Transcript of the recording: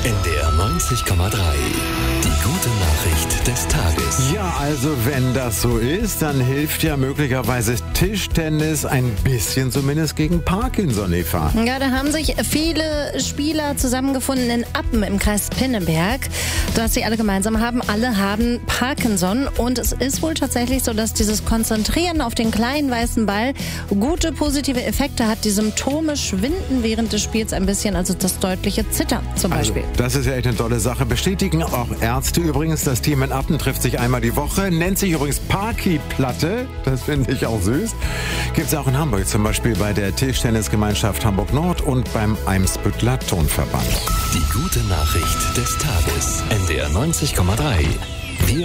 NDR 90,3. Die gute Nachricht des Tages. Ja, also wenn das so ist, dann hilft ja möglicherweise Tischtennis ein bisschen zumindest gegen Parkinson, Eva. Ja, da haben sich viele Spieler zusammengefunden in Appen im Kreis Pinneberg. Was sie alle gemeinsam haben, alle haben Parkinson. Und es ist wohl tatsächlich so, dass dieses Konzentrieren auf den kleinen weißen Ball gute positive Effekte hat. Die Symptome schwinden während des Spiels ein bisschen, also das deutliche Zittern zum Beispiel. Also, das ist ja echt eine tolle Sache. Bestätigen auch Ärzte übrigens. Das Team in Appen trifft sich einmal die Woche. Nennt sich übrigens Parky-Platte. Das finde ich auch süß. Gibt es auch in Hamburg, zum Beispiel bei der Tischtennisgemeinschaft Hamburg-Nord und beim Eimsbüttler Tonverband. Die gute Nachricht des Tages. NDR 90,3.